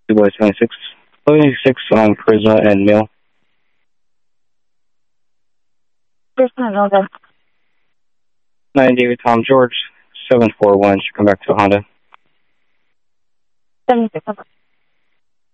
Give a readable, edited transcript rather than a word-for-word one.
Boy 26. 26 on Charisma and Mill. Charisma, okay. 9 David Tom George. 741 should come back to Honda. 76.